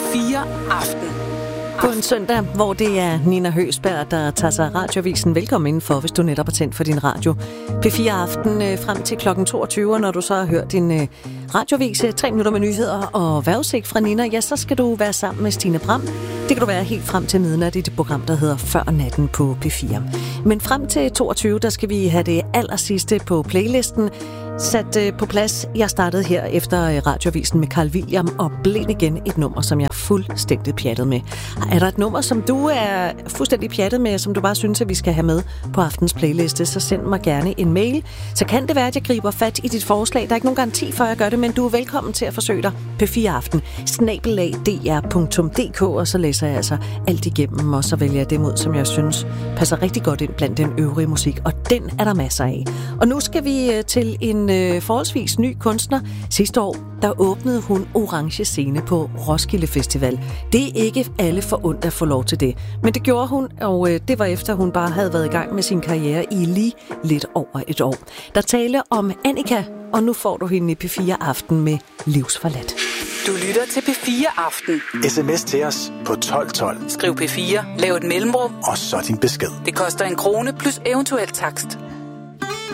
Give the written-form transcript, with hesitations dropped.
P4 Aften. På en søndag, hvor det er Nina Høgsberg, der tager sig Radioavisen. Velkommen indenfor, hvis du netop er tændt for din radio. P4 Aften frem til kl. 22, når du så har hørt din radioavis 3 minutter med nyheder og vejrudsigt fra Nina, ja, så skal du være sammen med Stine Bram. Det kan du være helt frem til midnat i det program, der hedder Før Natten på P4. Men frem til 22, der skal vi have det allersidste på playlisten sat på plads. Jeg startede her efter radioavisen med Carl William og blev igen et nummer, som jeg er fuldstændig pjattet med. Er der et nummer, som du er fuldstændig pjattet med, som du bare synes, at vi skal have med på aftens playliste, så send mig gerne en mail. Så kan det være, at jeg griber fat i dit forslag. Der er ikke nogen garanti for, at jeg gør det, men du er velkommen til at forsøge dig. P4 Aften, @dr.dk, og så læser jeg altså alt igennem, og så vælger jeg det ud, som jeg synes passer rigtig godt ind blandt den øvrige musik, og den er der masser af. Og nu skal vi til en forholdsvis ny kunstner. Sidste år, der åbnede hun Orange Scene på Roskilde Festival. Det er ikke alle forundt at få lov til det, men det gjorde hun, og det var efter, hun bare havde været i gang med sin karriere i lige lidt over et år. Der taler om Annika, og nu får du hende i P4 Aften med Livsforladt. Du lytter til P4 Aften. SMS til os på 1212. Skriv P4, lav et mellemrum, og så din besked. det koster 1 krone plus eventuel takst.